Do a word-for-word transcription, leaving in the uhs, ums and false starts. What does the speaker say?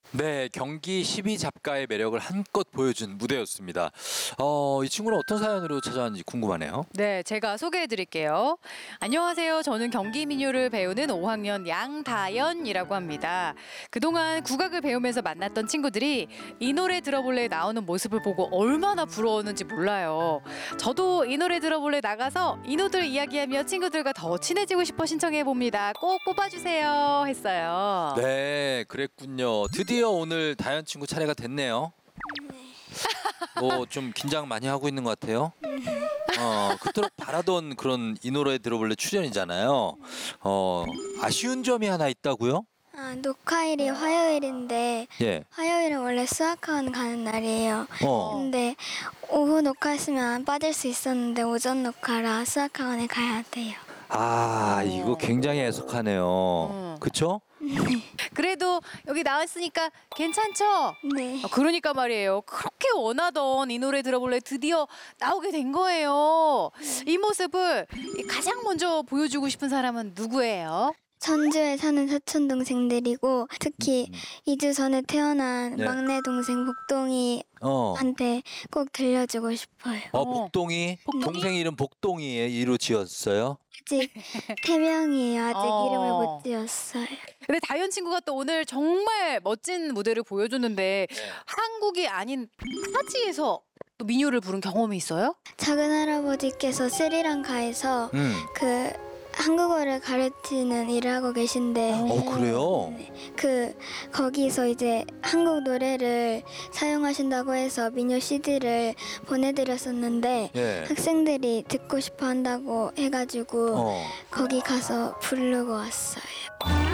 네, 경기 십이 잡가의 매력을 한껏 보여준 무대였습니다. 어, 이 친구는 어떤 사연으로 찾아왔는지 궁금하네요. 네, 제가 소개해 드릴게요. 안녕하세요. 저는 경기 민요를 배우는 오 학년 양다연이라고 합니다. 그동안 국악을 배우면서 만났던 친구들이 이 노래 들어볼래 나오는 모습을 보고 얼마나 부러웠는지 몰라요. 저도 이 노래 들어볼래 나가서 인호들 이야기하며 친구들과 더 친해지고 싶어 신청해 봅니다. 꼭 뽑아주세요 했어요. 네, 그랬군요. 드디어 오늘 다현 친구 차례가 됐네요. 뭐 좀 긴장 많이 하고 있는 것 같아요. 어, 그토록 바라던 그런 이 노래 들어볼래 출연이잖아요. 어, 아쉬운 점이 하나 있다고요? 아, 녹화일이 화요일인데 예. 화요일은 원래 수학학원 가는 날이에요. 어. 근데 오후 녹화했으면 안 빠질 수 있었는데 오전 녹화라 수학학원에 가야 돼요. 아, 이거 굉장히 애석하네요. 음. 그쵸? 그래도 여기 나왔으니까 괜찮죠? 네. 아, 그러니까 말이에요. 그렇게 원하던 이 노래 들어볼래 드디어 나오게 된 거예요. 이 모습을 가장 먼저 보여주고 싶은 사람은 누구예요? 전주에 사는 사촌 동생들이고 특히 이 주 전에 태어난 네. 막내 동생 복동이한테 어. 꼭 들려주고 싶어요. 어, 어. 복동이? 복동이? 동생 이름 복동이로 지었어요? 아직 태명이에요. 아직 어. 이름을 못 지었어요. 근데 다현 친구가 또 오늘 정말 멋진 무대를 보여줬는데 한국이 아닌 타지에서 또 민요를 부른 경험이 있어요? 작은 할아버지께서 스리랑카에서 음. 그 한국어를 가르치는 일을 하고 계신데 어, 그래요? 그 거기서 이제 한국 노래를 사용하신다고 해서 민요 씨디를 보내드렸었는데 예. 학생들이 듣고 싶어 한다고 해가지고 어. 거기 가서 부르고 왔어요.